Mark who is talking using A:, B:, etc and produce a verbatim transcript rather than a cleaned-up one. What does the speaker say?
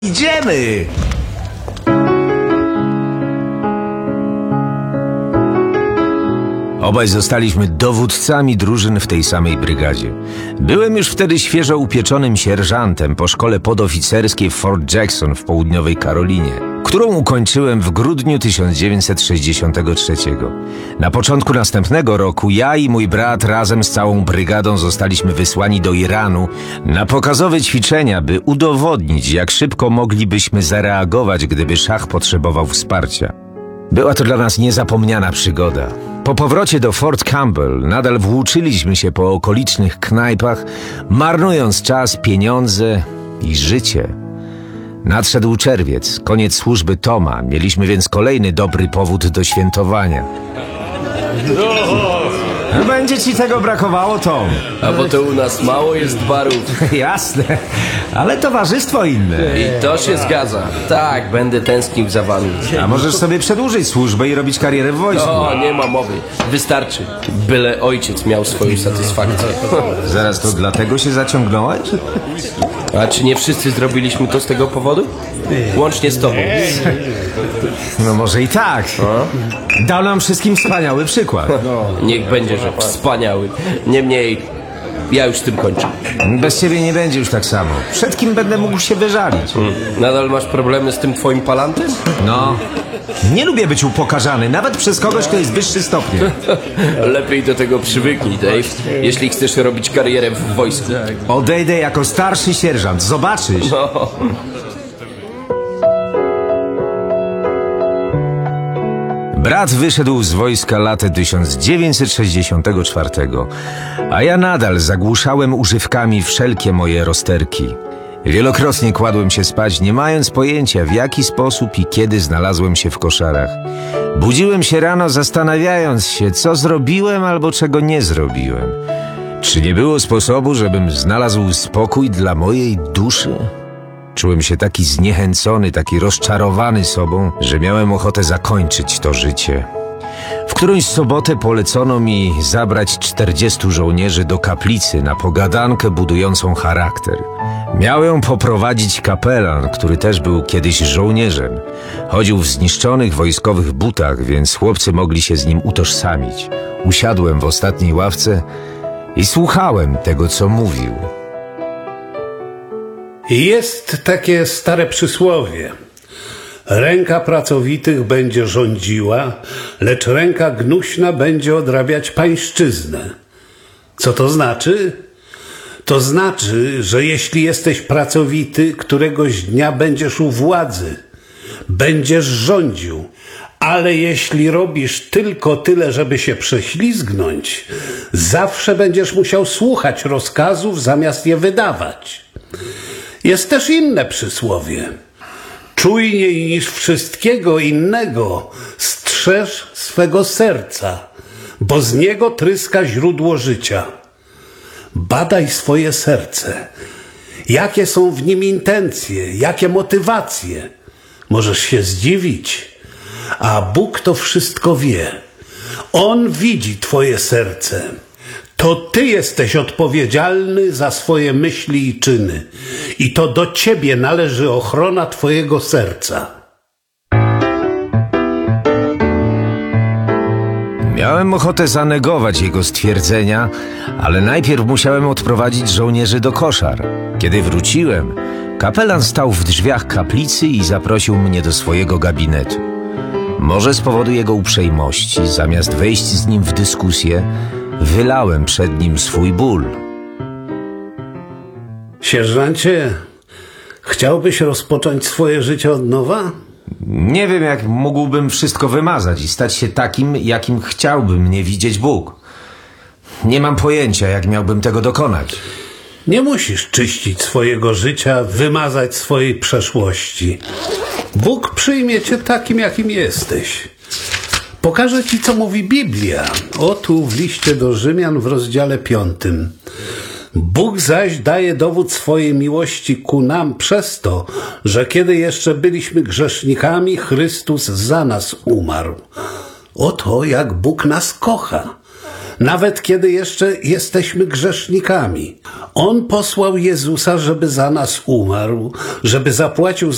A: Idziemy! Obaj zostaliśmy dowódcami drużyn w tej samej brygadzie. Byłem już wtedy świeżo upieczonym sierżantem po szkole podoficerskiej w Fort Jackson w południowej Karolinie, którą ukończyłem w grudniu tysiąc dziewięćset sześćdziesiątego trzeciego. Na początku następnego roku ja i mój brat razem z całą brygadą zostaliśmy wysłani do Iranu na pokazowe ćwiczenia, by udowodnić, jak szybko moglibyśmy zareagować, gdyby szach potrzebował wsparcia. Była to dla nas niezapomniana przygoda. Po powrocie do Fort Campbell nadal włóczyliśmy się po okolicznych knajpach, marnując czas, pieniądze i życie. Nadszedł czerwiec, koniec służby Toma, mieliśmy więc kolejny dobry powód do świętowania. Będzie ci tego brakowało, Tom.
B: A bo to u nas mało jest barów.
A: Jasne, ale towarzystwo inne.
B: I to się zgadza. Tak, będę tęsknił za wami.
A: A możesz sobie przedłużyć służbę i robić karierę w wojsku.
B: O, nie ma mowy. Wystarczy. Byle ojciec miał swoją satysfakcję.
A: Zaraz, to dlatego się zaciągnąłeś?
B: A czy nie wszyscy zrobiliśmy to z tego powodu? Łącznie z tobą.
A: No może i tak. Dał nam wszystkim wspaniały przykład.
B: Niech będzie, że wspaniały. Niemniej, ja już z tym kończę.
A: Bez ciebie nie będzie już tak samo. Przed kim będę mógł się wyżalić?
B: Hmm. Nadal masz problemy z tym twoim palantem?
A: No, nie lubię być upokarzany, nawet przez kogoś, kto jest wyższy stopniem.
B: Lepiej do tego przywyknij, Dave, jeśli chcesz robić karierę w wojsku.
A: Odejdę jako starszy sierżant, zobaczysz.
B: No.
A: Brat wyszedł z wojska latem tysiąc dziewięćset sześćdziesiątego czwartego, a ja nadal zagłuszałem używkami wszelkie moje rozterki. Wielokrotnie kładłem się spać, nie mając pojęcia, w jaki sposób i kiedy znalazłem się w koszarach. Budziłem się rano, zastanawiając się, co zrobiłem albo czego nie zrobiłem. Czy nie było sposobu, żebym znalazł spokój dla mojej duszy? Czułem się taki zniechęcony, taki rozczarowany sobą, że miałem ochotę zakończyć to życie. W którąś sobotę polecono mi zabrać czterdziestu żołnierzy do kaplicy na pogadankę budującą charakter. Miał ją poprowadzić kapelan, który też był kiedyś żołnierzem. Chodził w zniszczonych wojskowych butach, więc chłopcy mogli się z nim utożsamić. Usiadłem w ostatniej ławce i słuchałem tego, co mówił.
C: Jest takie stare przysłowie. Ręka pracowitych będzie rządziła, lecz ręka gnuśna będzie odrabiać pańszczyznę. Co to znaczy? To znaczy, że jeśli jesteś pracowity, któregoś dnia będziesz u władzy, będziesz rządził, ale jeśli robisz tylko tyle, żeby się prześlizgnąć, zawsze będziesz musiał słuchać rozkazów zamiast je wydawać. Jest też inne przysłowie. Czujniej niż wszystkiego innego strzeż swego serca, bo z niego tryska źródło życia. Badaj swoje serce. Jakie są w nim intencje, jakie motywacje? Możesz się zdziwić, a Bóg to wszystko wie. On widzi twoje serce. To ty jesteś odpowiedzialny za swoje myśli i czyny. I to do ciebie należy ochrona twojego serca.
A: Miałem ochotę zanegować jego stwierdzenia, ale najpierw musiałem odprowadzić żołnierzy do koszar. Kiedy wróciłem, kapelan stał w drzwiach kaplicy i zaprosił mnie do swojego gabinetu. Może z powodu jego uprzejmości, zamiast wejść z nim w dyskusję, wylałem przed nim swój ból.
C: Sierżancie, chciałbyś rozpocząć swoje życie od nowa?
A: Nie wiem, jak mógłbym wszystko wymazać i stać się takim, jakim chciałby mnie widzieć Bóg. Nie mam pojęcia, jak miałbym tego dokonać.
C: Nie musisz czyścić swojego życia, wymazać swojej przeszłości. Bóg przyjmie cię takim, jakim jesteś. Pokażę ci, co mówi Biblia. O tu w liście do Rzymian w rozdziale piątym. Bóg zaś daje dowód swojej miłości ku nam przez to, że kiedy jeszcze byliśmy grzesznikami, Chrystus za nas umarł. Oto jak Bóg nas kocha. Nawet kiedy jeszcze jesteśmy grzesznikami. On posłał Jezusa, żeby za nas umarł, żeby zapłacił